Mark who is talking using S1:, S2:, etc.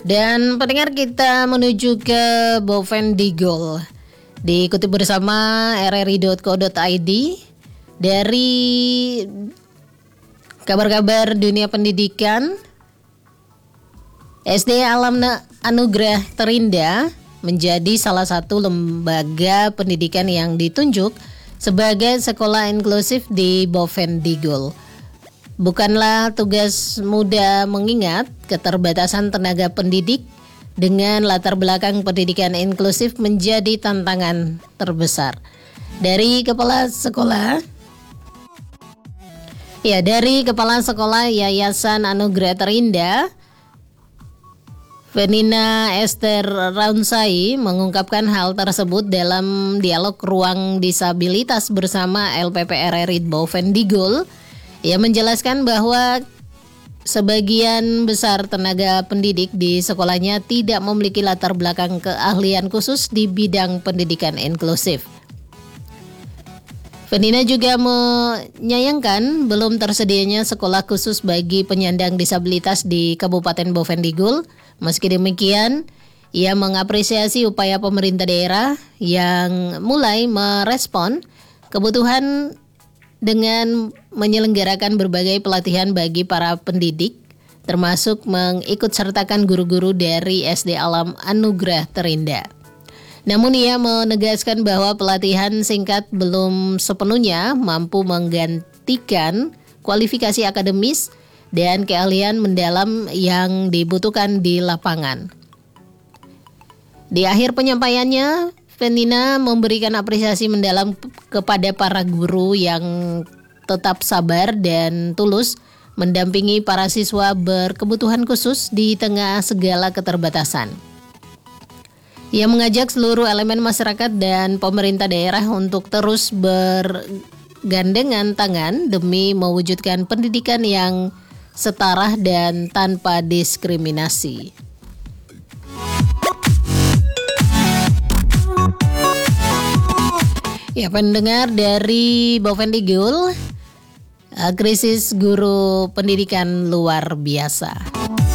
S1: Dan pendengar, kita menuju ke Bovendigul. Diikuti bersama rri.co.id dari kabar-kabar dunia pendidikan. SD Alam Anugerah Terindah menjadi salah satu lembaga pendidikan yang ditunjuk sebagai sekolah inklusif di Bovendigul. Bukanlah tugas mudah mengingat keterbatasan tenaga pendidik dengan latar belakang pendidikan inklusif menjadi tantangan terbesar. Dari Kepala Sekolah Yayasan Anugerah Terindah, Venina Esther Raunsai mengungkapkan hal tersebut dalam dialog ruang disabilitas bersama LPPRRI Bovendigul. Ia menjelaskan bahwa sebagian besar tenaga pendidik di sekolahnya tidak memiliki latar belakang keahlian khusus di bidang pendidikan inklusif. Venina juga menyayangkan belum tersedianya sekolah khusus bagi penyandang disabilitas di Kabupaten Bovendigul. Meski demikian, ia mengapresiasi upaya pemerintah daerah yang mulai merespon kebutuhan dengan menyelenggarakan berbagai pelatihan bagi para pendidik, termasuk mengikut sertakan guru-guru dari SD Alam Anugerah Terindah. Namun ia menegaskan bahwa pelatihan singkat belum sepenuhnya mampu menggantikan kualifikasi akademis dan keahlian mendalam yang dibutuhkan di lapangan. Di akhir penyampaiannya, Venina memberikan apresiasi mendalam kepada para guru yang tetap sabar dan tulus mendampingi para siswa berkebutuhan khusus di tengah segala keterbatasan. Ia mengajak seluruh elemen masyarakat dan pemerintah daerah untuk terus bergandengan tangan demi mewujudkan pendidikan yang setara dan tanpa diskriminasi. Ya, pendengar, dari Bovendigul, krisis guru pendidikan luar biasa.